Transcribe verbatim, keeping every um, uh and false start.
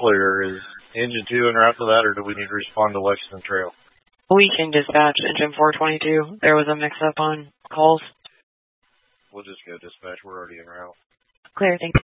clear. Is engine two en route to that, or do we need to respond to Lexington Trail? We can dispatch engine four twenty-two. There was a mix-up on calls. We'll just go dispatch. We're already en route. Clear, thank you.